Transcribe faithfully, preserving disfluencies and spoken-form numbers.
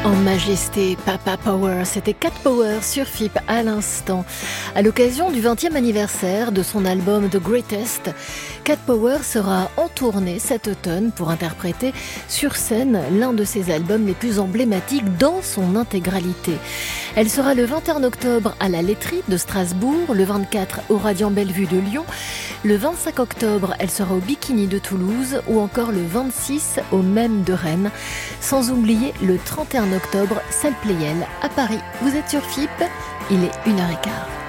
En majesté, Papa Power, c'était Cat Power sur F I P à l'instant. À l'occasion du vingtième anniversaire de son album The Greatest, Cat Power sera en tournée cet automne pour interpréter sur scène l'un de ses albums les plus emblématiques dans son intégralité. Elle sera le vingt et un octobre à la Laiterie de Strasbourg, le vingt-quatre au Radiant Bellevue de Lyon, le vingt-cinq octobre elle sera au Bikini de Toulouse ou encore le vingt-six au Même de Rennes, sans oublier le trente et un octobre, salle Pléiel à Paris. Vous êtes sur F I P, il est une heure quinze.